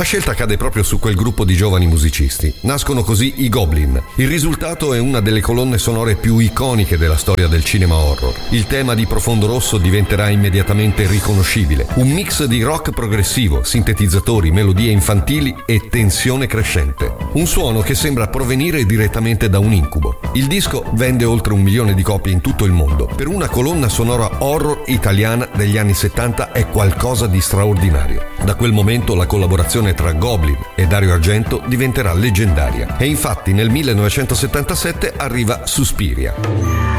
La scelta cade proprio su quel gruppo di giovani musicisti. Nascono così i Goblin. Il risultato è una delle colonne sonore più iconiche della storia del cinema horror. Il tema di Profondo Rosso diventerà immediatamente riconoscibile. Un mix di rock progressivo, sintetizzatori, melodie infantili e tensione crescente. Un suono che sembra provenire direttamente da un incubo. Il disco vende oltre 1 milione di copie in tutto il mondo. Per una colonna sonora horror italiana degli anni 70 è qualcosa di straordinario. Da quel momento la collaborazione tra Goblin e Dario Argento diventerà leggendaria. E infatti nel 1977 arriva Suspiria.